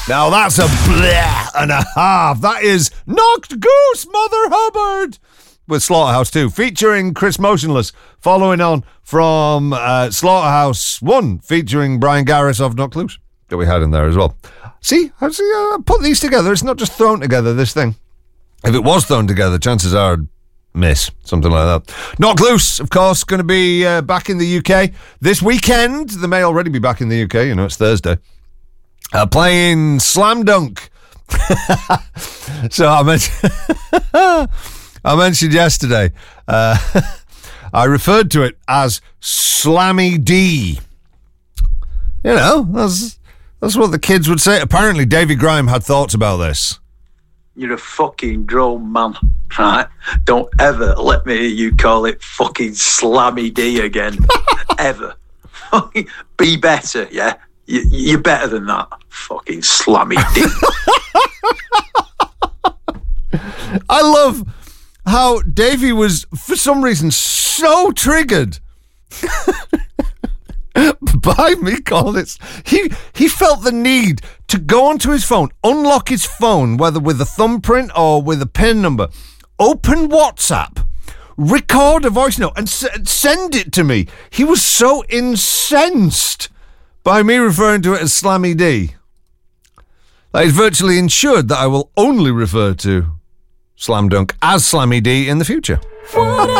Now that's a bleh and a half. That is Knocked Goose, Mother Hubbard, with Slaughterhouse 2, featuring Chris Motionless, following on from Slaughterhouse 1, featuring Brian Garris of Knocked Loose, that we had in there as well. See, I put these together. It's not just thrown together, this thing. If it was thrown together, chances are I'd miss something like that. Knocked Loose, of course, going to be back in the UK this weekend. They may already be back in the UK, it's Thursday. Playing Slam Dunk. So I mentioned yesterday, I referred to it as Slammy D. That's what the kids would say. Apparently, Davy Grime had thoughts about this. You're a fucking grown man, right? Don't ever let me hear you call it fucking Slammy D again. Ever. Be better, yeah? You're better than that. Fucking Slammy D. I love how Davy was, for some reason, so triggered by me calling it. He felt the need to go onto his phone, unlock his phone, whether with a thumbprint or with a PIN number, open WhatsApp, record a voice note, and send it to me. He was so incensed by me referring to it as Slammy D that he's virtually ensured that I will only refer to Slam Dunk as Slammy D in the future.